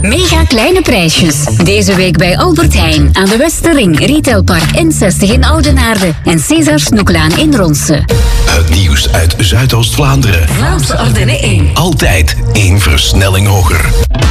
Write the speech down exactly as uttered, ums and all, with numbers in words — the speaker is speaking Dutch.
Mega kleine prijsjes. Deze week bij Albert Heijn aan de Westerring, Retailpark N zestig in Oudenaarde en César Snoeklaan in Ronse. Het nieuws uit Zuidoost-Vlaanderen. Vlaamse Ardennen één. Altijd één versnelling hoger.